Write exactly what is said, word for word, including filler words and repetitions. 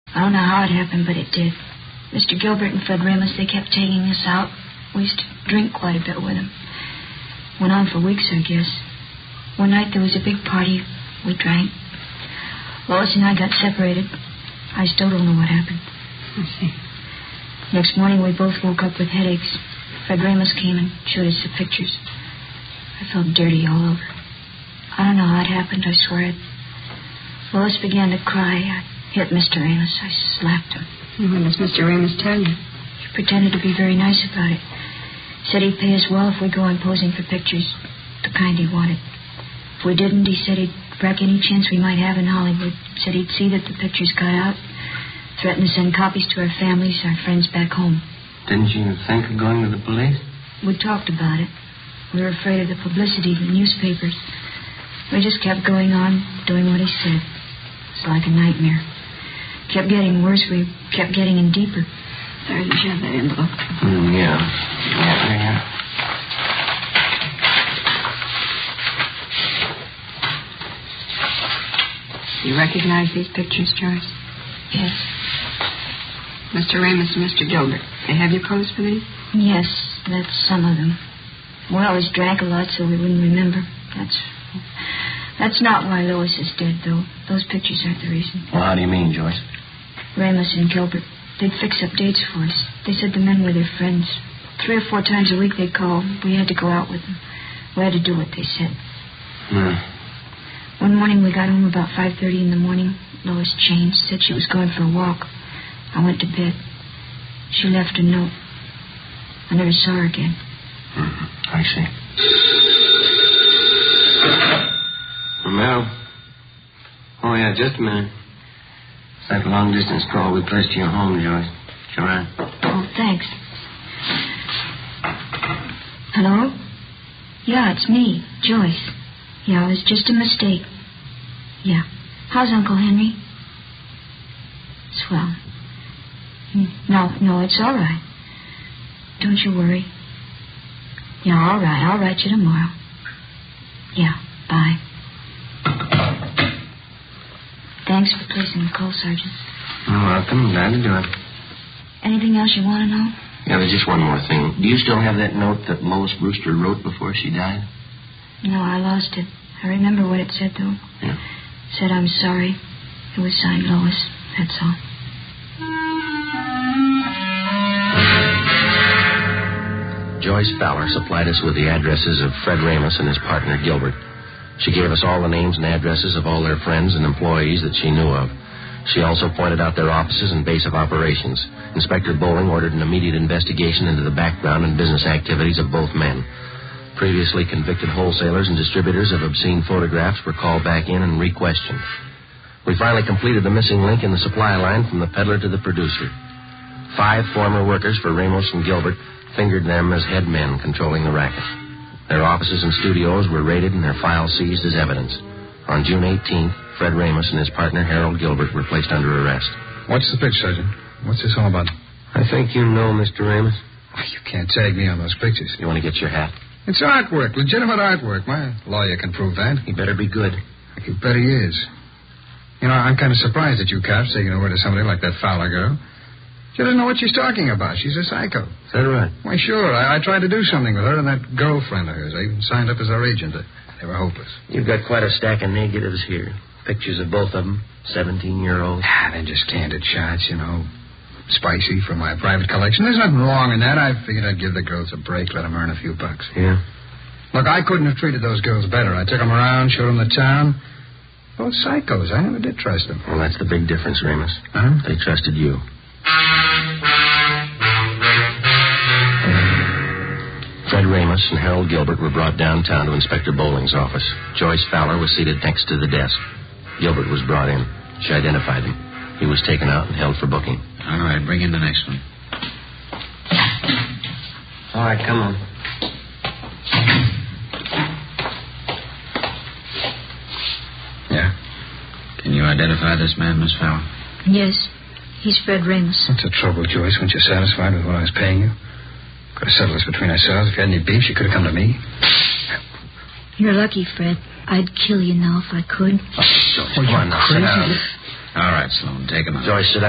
I don't know how it happened, but it did. Mister Gilbert and Fred Ramos, they kept taking us out. We used to drink quite a bit with them. Went on for weeks, I guess. One night there was a big party. We drank. Lois and I got separated. I still don't know what happened. I see. Next morning we both woke up with headaches. Fred Ramos came and showed us the pictures. I felt dirty all over. I don't know how it happened, I swear it. Lois began to cry. I hit Mister Ramos. I slapped him. What does Mister Ramos tell you? He pretended to be very nice about it. Said he'd pay us well if we go on posing for pictures, the kind he wanted. If we didn't, he said he'd wreck any chance we might have in Hollywood. Said he'd see that the pictures got out. Threatened to send copies to our families, our friends back home. Didn't you think of going to the police? We talked about it. We were afraid of the publicity in the newspapers. We just kept going on, doing what he said. It's like a nightmare. Kept getting worse. We kept getting in deeper. Sorry, did you have that envelope? Mm, yeah. Yeah, yeah. You recognize these pictures, Joyce? Yes. Mister Ramos and Mister Gilbert, they have you posed for these? Yes, that's some of them. We always drank a lot so we wouldn't remember. That's that's not why Lois is dead, though. Those pictures aren't the reason. Well, how do you mean, Joyce? Ramos and Gilbert, they'd fix up dates for us. They said the men were their friends. Three or four times a week they'd call. We had to go out with them. We had to do what they said. Hmm. One morning we got home about five thirty in the morning. Lois changed, said she was going for a walk. I went to bed. She left a note. I never saw her again. Mm-hmm. I see. Mel? Oh, yeah, just a minute. It's that long-distance call we placed to your home, Joyce. Joanne. Oh, thanks. Hello? Yeah, it's me, Joyce. Yeah, it was just a mistake. Yeah. How's Uncle Henry? Swell. No, no, it's all right. Don't you worry. Yeah, all right. I'll write you tomorrow. Yeah, bye. Thanks for placing the call, Sergeant. You're welcome. Glad to do it. Anything else you want to know? Yeah, there's just one more thing. Do you still have that note that Lois Brewster wrote before she died? No, I lost it. I remember what it said, though. Yeah. It said, I'm sorry. It was signed Lois. That's all. Joyce Fowler supplied us with the addresses of Fred Ramos and his partner, Gilbert. She gave us all the names and addresses of all their friends and employees that she knew of. She also pointed out their offices and base of operations. Inspector Bowling ordered an immediate investigation into the background and business activities of both men. Previously convicted wholesalers and distributors of obscene photographs were called back in and re-questioned. We finally completed the missing link in the supply line from the peddler to the producer. Five former workers for Ramos and Gilbert fingered them as head men controlling the racket. Their offices and studios were raided and their files seized as evidence. On June eighteenth, Fred Ramos and his partner, Harold Gilbert, were placed under arrest. What's the pitch, Sergeant? What's this all about? I think you know, Mister Ramos. Oh, you can't tag me on those pictures. You want to get your hat? It's artwork, legitimate artwork. My lawyer can prove that. He better be good. You bet he is. You know, I'm kind of surprised at you cops taking over to somebody like that Fowler girl. She doesn't know what she's talking about. She's a psycho. Is that right? Why, sure. I, I tried to do something with her and that girlfriend of hers. I even signed up as her agent. They were hopeless. You've got quite a stack of negatives here. Pictures of both of them. seventeen-year-olds. Ah, they're just candid shots, you know. Spicy from my private collection. There's nothing wrong in that. I figured I'd give the girls a break, let them earn a few bucks. Yeah? Look, I couldn't have treated those girls better. I took them around, showed them the town. Both psychos. I never did trust them. Well, that's the big difference, Ramos. Huh? They trusted you. Fred Ramos and Harold Gilbert were brought downtown to Inspector Bowling's office. Joyce Fowler was seated next to the desk. Gilbert was brought in. She identified him. He was taken out and held for booking. All right, bring in the next one. All right, come on. Yeah. Can you identify this man, Miss Fowler? Yes. He's Fred Ramos. What's the trouble, Joyce? Weren't you satisfied with what I was paying you? Could have settled this between ourselves. If you had any beef, you could have come to me. You're lucky, Fred. I'd kill you now if I could. Oh, Joyce, come on now, sit down. All right, Sloan, take him out. Joyce, sit down.